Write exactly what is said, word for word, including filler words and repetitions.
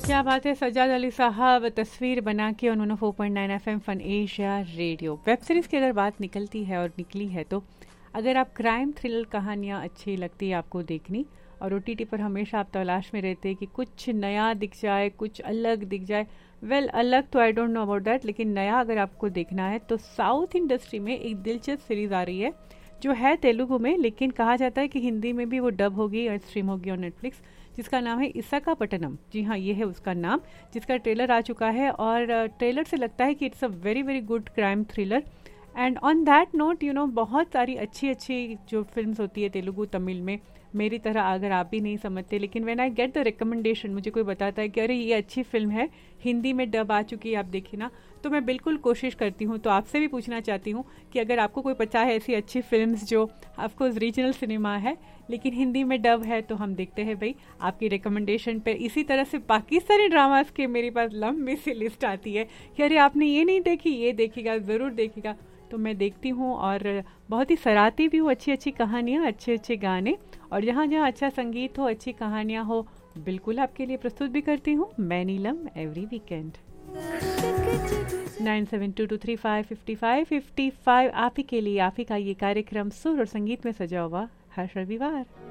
क्या बात है सज्जाद अली साहब, तस्वीर बना के उन्होंने four point nine F M fun Asia radio. Web series की अगर बात निकलती है और निकली है तो अगर आप क्राइम थ्रिलर कहानियाँ अच्छी लगती है आपको देखनी, और ओ टी टी पर हमेशा आप तलाश में रहते हैं कि कुछ नया दिख जाए, कुछ अलग दिख जाए। वेल well, अलग तो I don't know about that, लेकिन नया अगर आपको देखना है तो साउथ इंडस्ट्री में एक दिलचस्प सीरीज़ आ रही है जो है तेलुगु में, लेकिन कहा जाता है कि हिंदी में भी वो डब होगी और स्ट्रीम होगी ऑन नेटफ्लिक्स, जिसका नाम है इसाकापट्टनम। जी हाँ, ये है उसका नाम, जिसका ट्रेलर आ चुका है और ट्रेलर से लगता है कि it's a very very good crime thriller. And on that note you know बहुत सारी अच्छी अच्छी जो फिल्म्स होती है तेलुगु तमिल में, मेरी तरह अगर आप भी नहीं समझते, लेकिन when I get the recommendation, मुझे कोई बताता है कि अरे ये अच्छी फिल्म है, हिंदी में डब आ चुकी है, आप देखिए ना, तो मैं बिल्कुल कोशिश करती हूँ। तो आपसे भी पूछना चाहती हूँ कि अगर आपको कोई पता है ऐसी अच्छी फिल्म्स जो ऑफकोर्स रीजनल सिनेमा है लेकिन हिंदी में डब है, तो हम देखते हैं भाई आपकी रिकमेंडेशन पे। इसी तरह से पाकिस्तानी ड्रामास के मेरे पास लंबी सी लिस्ट आती है कि अरे आपने ये नहीं देखी, ये देखिएगा, ज़रूर देखिएगा, तो मैं देखती हूँ और बहुत ही सराहती भी हूँ। अच्छी अच्छी कहानियाँ, अच्छे अच्छे गाने, और जहाँ जहाँ अच्छा संगीत हो, अच्छी कहानियाँ हो, बिल्कुल आपके लिए प्रस्तुत भी करती हूँ मैं नीलम every weekend. Nine seven to to three five fifty five fifty five आप ही के लिए, आप ही का ये कार्यक्रम सुर और संगीत में सजा हुआ हर रविवार।